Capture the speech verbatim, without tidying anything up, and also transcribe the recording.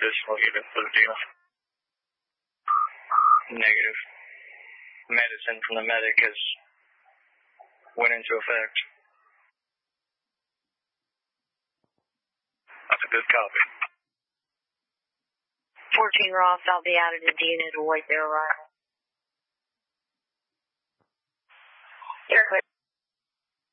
additional unit for the deal. Negative. Medicine from the medic has went into effect. That's a good copy. fourteen Ross, I'll be out of the unit to await their arrival. You're clear.